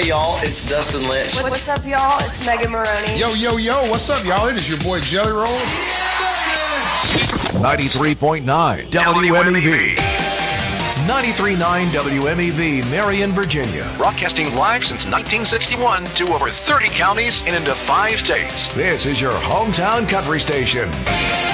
Hey y'all, it's Dustin Lynch. What's up, y'all? It's Megan Maroney. Yo, what's up, y'all? It is your boy Jelly Roll. 93.9 WMEV. 93.9 WMEV, Marion, Virginia. Broadcasting live since 1961 to over 30 counties and into 5 states. This is your hometown country station.